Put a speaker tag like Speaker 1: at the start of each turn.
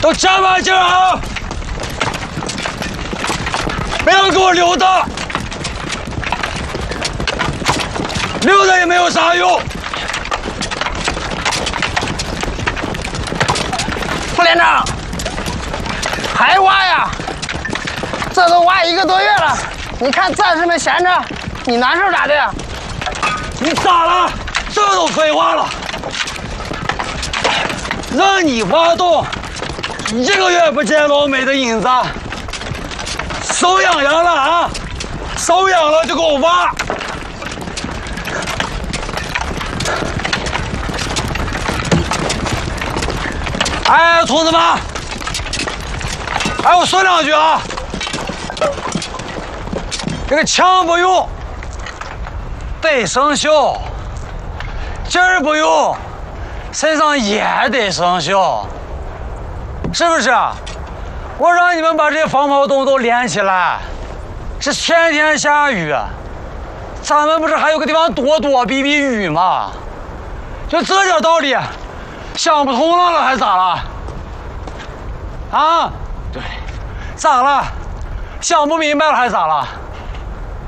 Speaker 1: 都加把劲啊！不要给我溜达，溜达也没有啥用。
Speaker 2: 副连长，还挖呀？这都挖1个多月了，你看战士们闲着，你难受咋的呀？
Speaker 1: 你咋了？这都废话了。让你挖洞，1个月不见老美的影子，手痒痒了啊！手痒了就给我挖。哎，同志们，哎，我说2句啊。这个枪不用，得生锈；劲儿不用，身上也得生锈，是不是？我让你们把这些防炮洞都连起来，是天天下雨，咱们不是还有个地方躲避雨吗？就这点道理，想不通了还咋了？啊？对，咋了？想不明白了还咋了？